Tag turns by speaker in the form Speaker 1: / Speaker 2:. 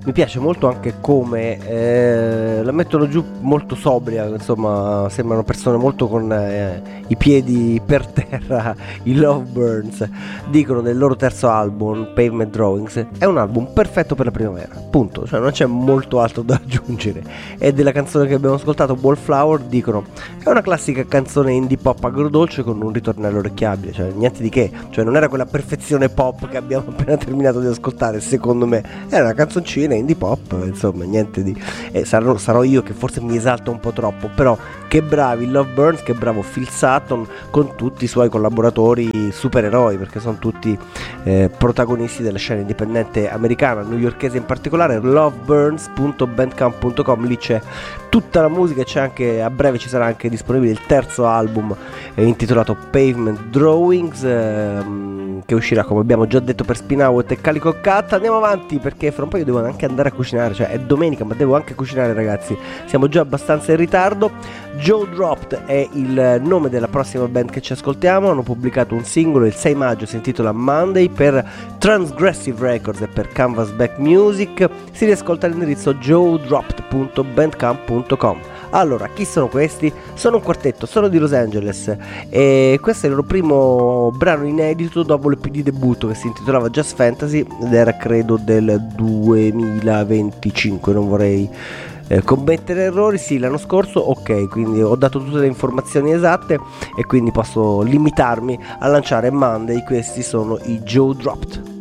Speaker 1: mi piace molto anche come la mettono giù molto sobria, insomma sembrano persone molto con i piedi per terra. I Lovebirds dicono del loro terzo album Pavement Drawings è un album perfetto per la primavera, punto, cioè non c'è molto altro da aggiungere. E della canzone che abbiamo ascoltato, Wallflower, dicono è una classica canzone indie pop agrodolce con un ritornello orecchiabile, cioè niente di che, cioè non era quella perfezione pop che abbiamo appena terminato di ascoltare, secondo me era una canzoncina indie pop, insomma niente di sarò io che forse mi esalto un po' troppo, però che bravi i Lovebirds, che bravo Phil Sutton con tutti i suoi collaboratori supereroi, perché sono tutti protagonisti della scena indipendente americana, newyorkese in particolare. Loveburns.bandcamp.com, lì c'è tutta la musica, c'è anche, a breve ci sarà anche disponibile il terzo album intitolato Pavement Drawings, che uscirà, come abbiamo già detto, per Spinauet e Calico Cat. Andiamo avanti perché fra un po' io devo anche andare a cucinare, cioè è domenica ma devo anche cucinare, ragazzi, siamo già abbastanza in ritardo. Joe Dropped è il nome della prossima band che ci ascoltiamo, hanno pubblicato un singolo il 6 maggio, si intitola Monday, per Transgressive Records e per Canvasback Music. Si riascolta all'indirizzo joedropped.bandcamp.com. Allora, chi sono questi? Sono un quartetto, sono di Los Angeles e questo è il loro primo brano inedito dopo l'EP di debutto che si intitolava Just Fantasy ed era credo del 2025, non vorrei commettere errori. Sì, l'anno scorso, ok, quindi ho dato tutte le informazioni esatte e quindi posso limitarmi a lanciare Monday. Questi sono i Joe Dropped.